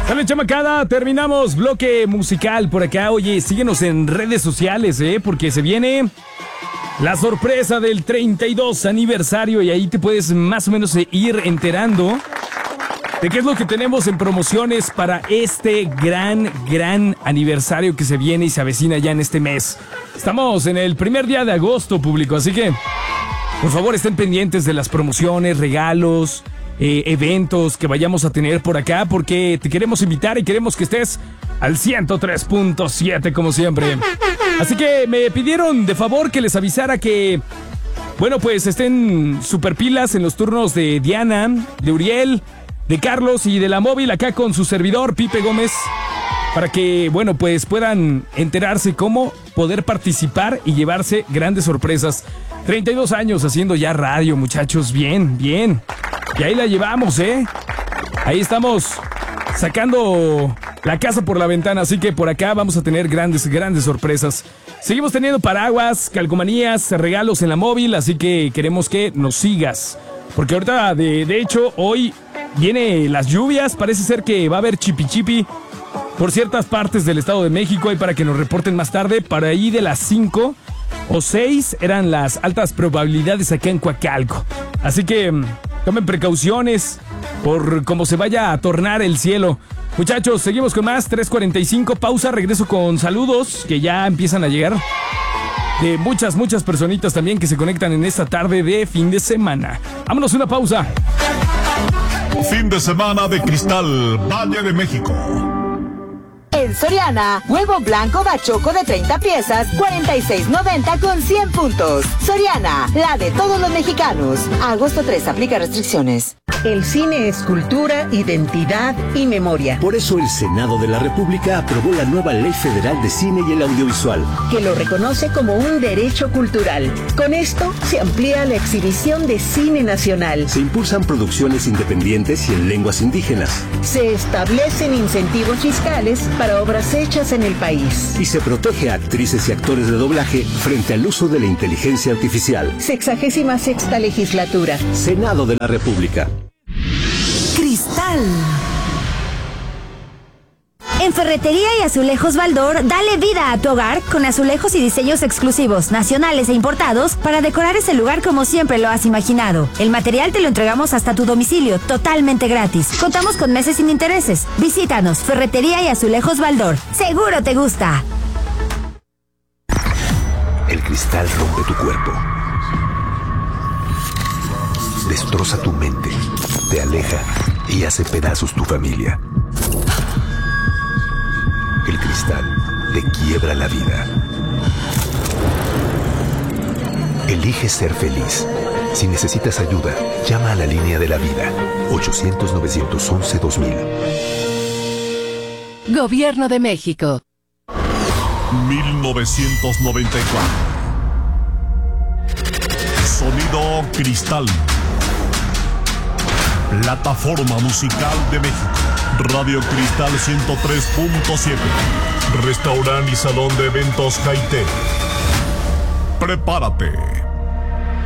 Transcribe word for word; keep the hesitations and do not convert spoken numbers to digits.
Sale, chamacada, terminamos bloque musical por acá. Oye, síguenos en redes sociales, ¿eh? Porque se viene la sorpresa del treinta y dos aniversario y ahí te puedes más o menos ir enterando de qué es lo que tenemos en promociones para este gran, gran aniversario que se viene y se avecina ya en este mes. Estamos en el primer día de agosto, público, así que por favor estén pendientes de las promociones, regalos, eh, eventos que vayamos a tener por acá, porque te queremos invitar y queremos que estés al ciento tres punto siete como siempre. Así que me pidieron de favor que les avisara que, bueno, pues estén super pilas en los turnos de Diana, de Uriel, de Carlos y de la móvil acá con su servidor Pipe Gómez, para que, bueno, pues puedan enterarse cómo poder participar y llevarse grandes sorpresas. treinta y dos años haciendo ya radio, muchachos, bien, bien. Y ahí la llevamos, ¿eh? Ahí estamos sacando la casa por la ventana, así que por acá vamos a tener grandes, grandes sorpresas. Seguimos teniendo paraguas, calcomanías, regalos en la móvil, así que queremos que nos sigas. Porque ahorita, de, de hecho, hoy viene las lluvias, parece ser que va a haber chipi chipi por ciertas partes del Estado de México, y para que nos reporten más tarde, para ahí de las cinco o seis eran las altas probabilidades acá en Coacalco. Así que tomen precauciones por cómo se vaya a tornar el cielo. Muchachos, seguimos con más, tres cuarenta y cinco, pausa, regreso con saludos que ya empiezan a llegar de muchas, muchas personitas también que se conectan en esta tarde de fin de semana. Vámonos, una pausa. Fin de semana de Cristal, Valle de México. En Soriana, huevo blanco bachoco de treinta piezas, cuarenta y seis noventa con cien puntos. Soriana, la de todos los mexicanos. Agosto tres, aplica restricciones. El cine es cultura, identidad y memoria. Por eso el Senado de la República aprobó la nueva Ley Federal de Cine y el Audiovisual, que lo reconoce como un derecho cultural. Con esto se amplía la exhibición de cine nacional. Se impulsan producciones independientes y en lenguas indígenas. Se establecen incentivos fiscales para obras hechas en el país. Y se protege a actrices y actores de doblaje frente al uso de la inteligencia artificial. Sexagésima sexta legislatura. Senado de la República. Cristal. En Ferretería y Azulejos Baldor, dale vida a tu hogar con azulejos y diseños exclusivos, nacionales e importados para decorar ese lugar como siempre lo has imaginado. El material te lo entregamos hasta tu domicilio, totalmente gratis. Contamos con meses sin intereses. Visítanos, Ferretería y Azulejos Baldor. Seguro te gusta. El cristal rompe tu cuerpo. Destroza tu mente, te aleja y hace pedazos tu familia. El cristal te quiebra la vida. Elige ser feliz. Si necesitas ayuda, llama a la línea de la vida. ochocientos, novecientos once, dos mil. Gobierno de México. mil novecientos noventa y cuatro. Sonido Cristal. Plataforma Musical de México. Radio Cristal ciento tres punto siete. Restaurante y salón de eventos Jaité. Prepárate.